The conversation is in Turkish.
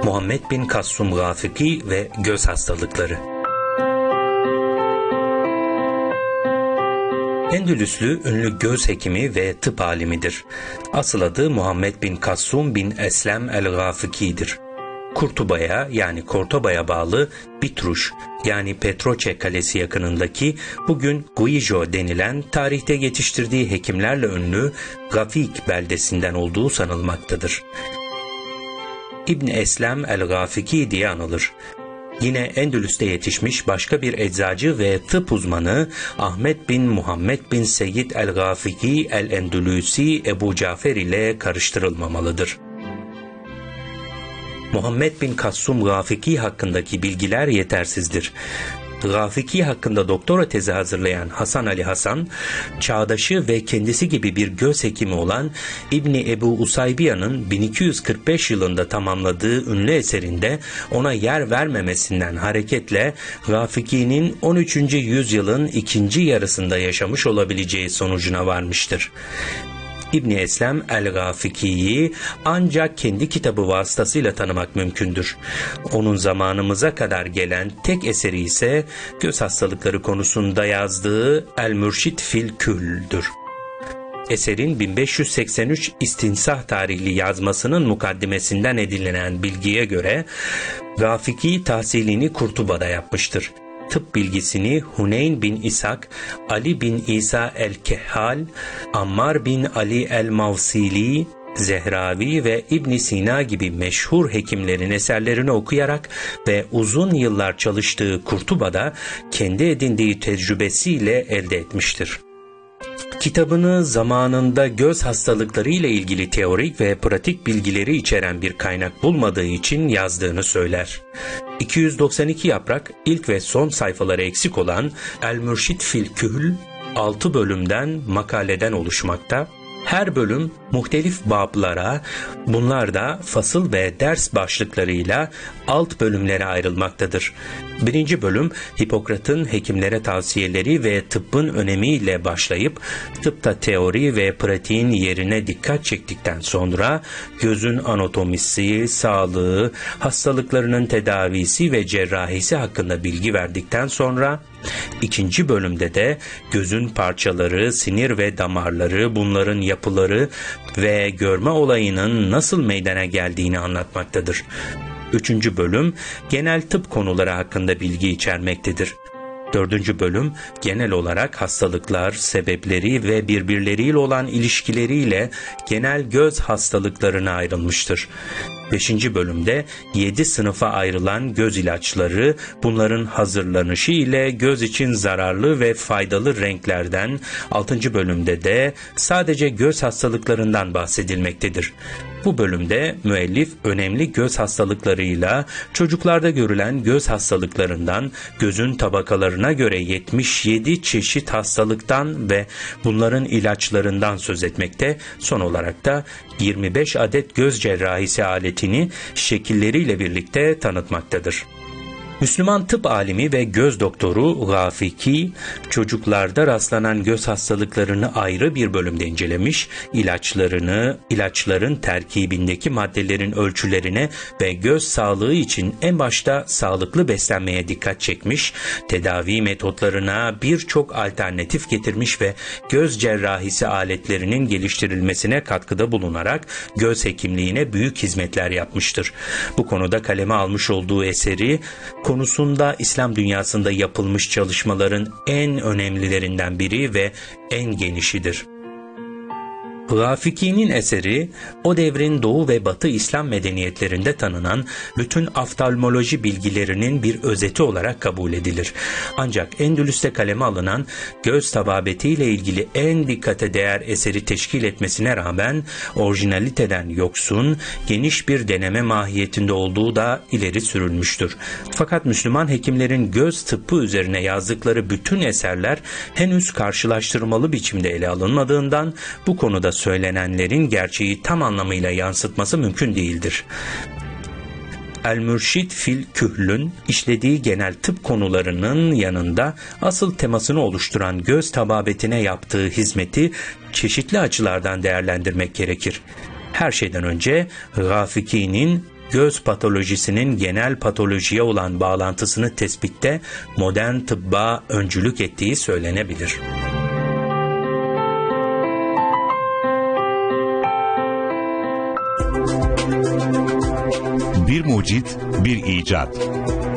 Muhammed bin Kassum Gafiki ve göz hastalıkları. Endülüslü ünlü göz hekimi ve tıp alimidir. Asıl adı Muhammed bin Kassum bin Eslem el-Gafiki'dir. Kurtuba'ya yani Kortoba'ya bağlı Bitruş yani Petroçe Kalesi yakınındaki bugün Guijo denilen tarihte yetiştirdiği hekimlerle ünlü Gafik beldesinden olduğu sanılmaktadır. İbn Eslem el-Gafiki diye anılır. Yine Endülüs'te yetişmiş başka bir eczacı ve tıp uzmanı Ahmet bin Muhammed bin Seyyid el-Gafiki el-Endülüsi Ebu Cafer ile karıştırılmamalıdır. Muhammed bin Kassum Gafiki hakkındaki bilgiler yetersizdir. Gafiki hakkında doktora tezi hazırlayan Hasan Ali Hasan, çağdaşı ve kendisi gibi bir göz hekimi olan İbni Ebu Usaybiya'nın 1245 yılında tamamladığı ünlü eserinde ona yer vermemesinden hareketle Gafiki'nin 13. yüzyılın ikinci yarısında yaşamış olabileceği sonucuna varmıştır. İbn Eslem el-Gafiki'yi ancak kendi kitabı vasıtasıyla tanımak mümkündür. Onun zamanımıza kadar gelen tek eseri ise göz hastalıkları konusunda yazdığı El-Mürşid fil Kühl'dür. Eserin 1583 istinsah tarihli yazmasının mukaddimesinden edinilen bilgiye göre Gafiki tahsilini Kurtuba'da yapmıştır. Tıp bilgisini Huneyn bin İshak, Ali bin İsa el-Kehhal, Ammar bin Ali el-Mavsili, Zehravi ve İbn Sina gibi meşhur hekimlerin eserlerini okuyarak ve uzun yıllar çalıştığı Kurtuba'da kendi edindiği tecrübesiyle elde etmiştir. Kitabını zamanında göz hastalıkları ile ilgili teorik ve pratik bilgileri içeren bir kaynak bulmadığı için yazdığını söyler. 292 yaprak, ilk ve son sayfaları eksik olan El-Mürşid fil Kühl, 6 bölümden, makaleden oluşmakta. Her bölüm muhtelif bablara, bunlar da fasıl ve ders başlıklarıyla alt bölümlere ayrılmaktadır. 1. bölüm Hipokrat'ın hekimlere tavsiyeleri ve tıbbın önemiyle başlayıp tıpta teori ve pratiğin yerine dikkat çektikten sonra gözün anatomisi, sağlığı, hastalıklarının tedavisi ve cerrahisi hakkında bilgi verdikten sonra 2. bölümde de gözün parçaları, sinir ve damarları, bunların yapıları ve görme olayının nasıl meydana geldiğini anlatmaktadır. 3. bölüm genel tıp konuları hakkında bilgi içermektedir. 4. bölüm genel olarak hastalıklar, sebepleri ve birbirleriyle olan ilişkileriyle genel göz hastalıklarına ayrılmıştır. 5. bölümde 7 sınıfa ayrılan göz ilaçları, bunların hazırlanışı ile göz için zararlı ve faydalı renklerden, 6. bölümde de sadece göz hastalıklarından bahsedilmektedir. Bu bölümde müellif önemli göz hastalıklarıyla çocuklarda görülen göz hastalıklarından, gözün tabakalarına göre 77 çeşit hastalıktan ve bunların ilaçlarından söz etmekte, son olarak da 25 adet göz cerrahisi aletini şekilleriyle birlikte tanıtmaktadır. Müslüman tıp alimi ve göz doktoru Gafiki, çocuklarda rastlanan göz hastalıklarını ayrı bir bölümde incelemiş, ilaçların terkibindeki maddelerin ölçülerine ve göz sağlığı için en başta sağlıklı beslenmeye dikkat çekmiş, tedavi metotlarına birçok alternatif getirmiş ve göz cerrahisi aletlerinin geliştirilmesine katkıda bulunarak göz hekimliğine büyük hizmetler yapmıştır. Bu konuda kaleme almış olduğu eseri, konusunda İslam dünyasında yapılmış çalışmaların en önemlilerinden biri ve en genişidir. Gafiki'nin eseri, o devrin Doğu ve Batı İslam medeniyetlerinde tanınan bütün oftalmoloji bilgilerinin bir özeti olarak kabul edilir. Ancak Endülüs'te kaleme alınan göz tababeti ile ilgili en dikkate değer eseri teşkil etmesine rağmen orijinaliteden yoksun, geniş bir deneme mahiyetinde olduğu da ileri sürülmüştür. Fakat Müslüman hekimlerin göz tıbbı üzerine yazdıkları bütün eserler henüz karşılaştırmalı biçimde ele alınmadığından bu konuda söylenenlerin gerçeği tam anlamıyla yansıtması mümkün değildir. El-Mürşid fil Kühl'ün işlediği genel tıp konularının yanında asıl temasını oluşturan göz tababetine yaptığı hizmeti çeşitli açılardan değerlendirmek gerekir. Her şeyden önce Gafiki'nin göz patolojisinin genel patolojiye olan bağlantısını tespitte modern tıbba öncülük ettiği söylenebilir. Bir mucit, bir icat.